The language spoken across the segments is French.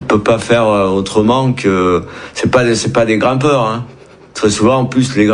peut pas faire autrement que c'est pas des grimpeurs, hein. Très souvent, en plus, les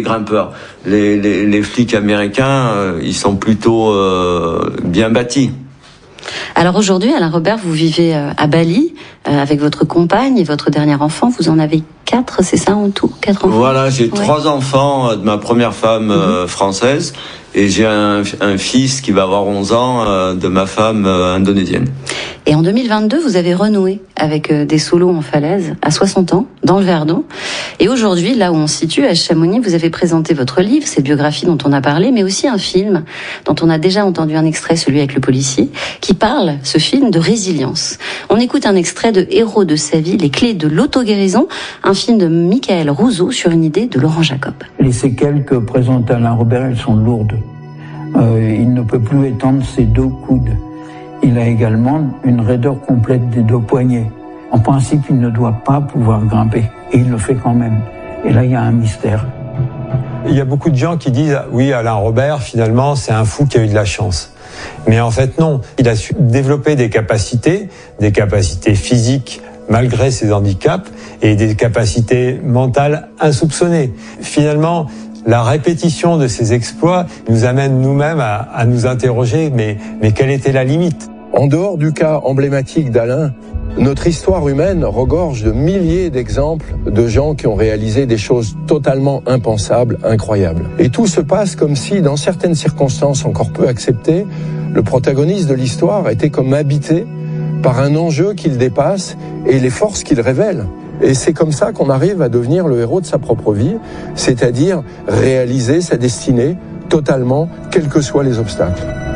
flics américains, ils sont plutôt bien bâtis. Alors aujourd'hui, Alain Robert, vous vivez à Bali avec votre compagne et votre dernier enfant. Vous en avez 4, c'est ça en tout, 4 enfants? Voilà, j'ai 3 enfants de ma première femme française et j'ai un fils qui va avoir 11 ans de ma femme indonésienne. Et en 2022, vous avez renoué avec des solos en falaise à 60 ans, dans le Verdon. Et aujourd'hui, là où on se situe, à Chamonix, vous avez présenté votre livre, cette biographie dont on a parlé, mais aussi un film dont on a déjà entendu un extrait, celui avec le policier, qui parle, ce film, de résilience. On écoute un extrait de Héros de sa vie, les clés de l'auto-guérison, un film de Michael Rousseau sur une idée de Laurent Jacob. Les séquelles que présente Alain Robert, elles sont lourdes. Il ne peut plus étendre ses 2 coudes. Il a également une raideur complète des 2 poignets. En principe, il ne doit pas pouvoir grimper. Et il le fait quand même. Et là, il y a un mystère. Il y a beaucoup de gens qui disent « Oui, Alain Robert, finalement, c'est un fou qui a eu de la chance ». Mais en fait, non. Il a su développer des capacités physiques malgré ses handicaps et des capacités mentales insoupçonnées. Finalement, la répétition de ces exploits nous amène nous-mêmes à nous interroger, mais quelle était la limite ? En dehors du cas emblématique d'Alain, notre histoire humaine regorge de milliers d'exemples de gens qui ont réalisé des choses totalement impensables, incroyables. Et tout se passe comme si, dans certaines circonstances encore peu acceptées, le protagoniste de l'histoire était comme habité par un enjeu qu'il dépasse et les forces qu'il révèle. Et c'est comme ça qu'on arrive à devenir le héros de sa propre vie, c'est-à-dire réaliser sa destinée totalement, quels que soient les obstacles.